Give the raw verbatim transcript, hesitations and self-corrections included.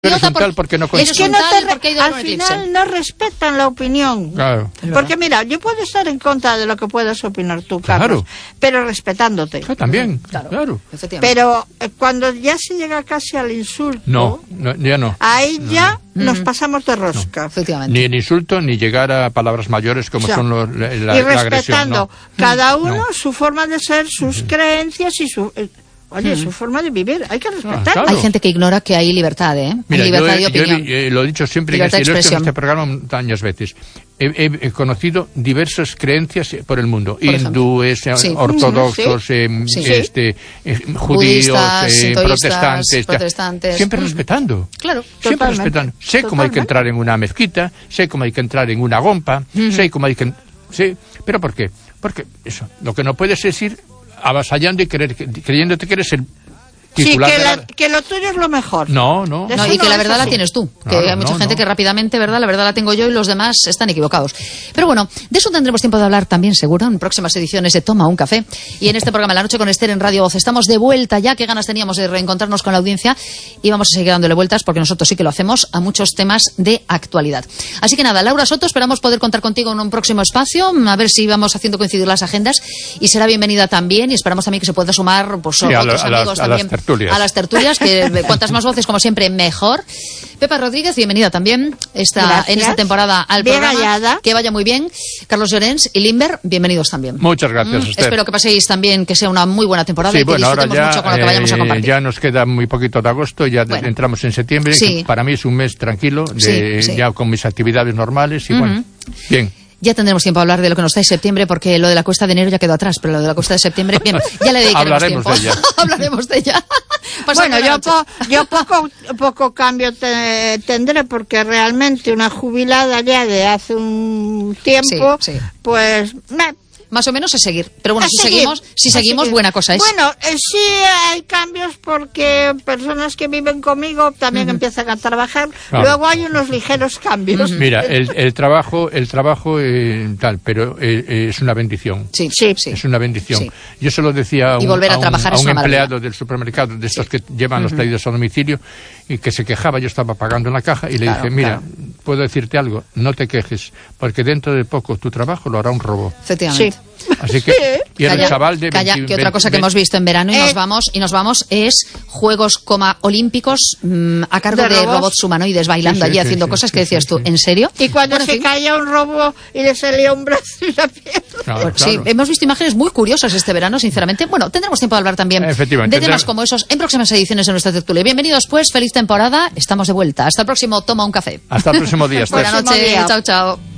Horizontal porque no es que no te, al final no respetan la opinión. Claro. Porque mira, yo puedo estar en contra de lo que puedas opinar tú, Carlos, claro, pero respetándote. Ah, también, claro. claro. Pero eh, cuando ya se llega casi al insulto, no, no ya no. Ahí no, ya no. nos pasamos de rosca. No. Efectivamente. Ni el insulto ni llegar a palabras mayores como o sea, son los, la, la, y respetando la agresión. No. Cada uno no. su forma de ser, sus mm. creencias y su... Eh, Oye, mm. su forma de vivir, hay que respetarlo. Ah, claro. Hay gente que ignora que hay libertad, ¿eh? Mira, hay libertad yo, de opinión. Yo he, lo he dicho siempre, libertad que si lo he hecho en este expresión. programa tantas veces. He, he, he conocido diversas creencias por el mundo. Por hindúes, sí. ortodoxos, sí. Eh, sí. Este, eh, judíos, eh, protestantes, protestantes. Siempre mm. respetando. Claro, siempre totalmente. respetando. Sé Totalmente. cómo hay que entrar en una mezquita, sé cómo hay que entrar en una gompa, mm. sé cómo hay que... Sí, ¿pero por qué? Porque eso, lo que no puedes es ir avasallando y creer, creyéndote que eres el... Sí, que, la, que lo tuyo es lo mejor. No, no. no y que la verdad la tienes tú. Que no, no, hay mucha no, gente no. que rápidamente, ¿verdad? La verdad la tengo yo y los demás están equivocados. Pero bueno, de eso tendremos tiempo de hablar también, seguro, en próximas ediciones de Toma un Café. Y en este programa La Noche con Esther en Radio Voz. Estamos de vuelta ya. Qué ganas teníamos de reencontrarnos con la audiencia. Y vamos a seguir dándole vueltas, porque nosotros sí que lo hacemos, a muchos temas de actualidad. Así que nada, Laura Soto, esperamos poder contar contigo en un próximo espacio. A ver si vamos haciendo coincidir las agendas. Y será bienvenida también. Y esperamos también que se pueda sumar pues, sí, otros a amigos las, también. A las tertulias. A las tertulias. Que cuantas más voces, como siempre, mejor. Pepa Rodríguez, bienvenida también esta, en esta temporada al bien programa. Hallada. Que vaya muy bien. Carlos Llorens y Limber, bienvenidos también. Muchas gracias, mm, Esther. Espero que paséis también, que sea una muy buena temporada sí, y que bueno, disfrutemos ahora ya, mucho con lo que vayamos a compartir. Eh, ya nos queda muy poquito de agosto, ya bueno. entramos en septiembre, sí. que para mí es un mes tranquilo, de, sí, sí. ya con mis actividades normales y uh-huh. bueno, bien. Ya tendremos tiempo a hablar de lo que nos trae septiembre, porque lo de la cuesta de enero ya quedó atrás, pero lo de la cuesta de septiembre, bien, ya le dedicaremos Hablaremos tiempo. De ella. Hablaremos de ella. Bueno, yo, po, yo poco, poco cambio te, tendré, porque realmente una jubilada ya de hace un tiempo, sí, sí. pues... Me, más o menos es seguir. Pero bueno, a si seguir, seguimos, si seguimos seguir. buena cosa es. Bueno, eh, sí hay cambios porque personas que viven conmigo también uh-huh. empiezan a trabajar. Claro. Luego hay unos ligeros cambios. Uh-huh. Mira, el, el trabajo, el trabajo eh, tal, pero eh, es una bendición. Sí, sí, sí. Es una bendición. Sí. Yo se lo decía a un, y volver a, a un, trabajar a un empleado maravilla. del supermercado, de estos sí. que llevan uh-huh. los pedidos a domicilio, y que se quejaba. Yo estaba pagando en la caja y le claro, dije, mira, claro. puedo decirte algo, no te quejes, porque dentro de poco tu trabajo lo hará un robot. Efectivamente. Sí. Así que y calla, el chaval de calla, veinte, que otra cosa que veinte, hemos visto en verano y eh, nos vamos y nos vamos es Juegos coma Olímpicos mmm, a cargo de, de robots. robots humanoides bailando sí, sí, allí sí, haciendo sí, cosas sí, que decías sí, tú, sí. ¿en serio? Y cuando bueno, se fin. caía un robot y le salía un brazo y la pierna. Claro, bueno, claro. Sí, hemos visto imágenes muy curiosas este verano, sinceramente. Bueno, tendremos tiempo de hablar también de temas tendremos... como esos en próximas ediciones de nuestra tertulia. Bienvenidos pues, feliz temporada, estamos de vuelta. Hasta el próximo Toma un Café. Hasta el próximo día. Buenas noches, chao, chao.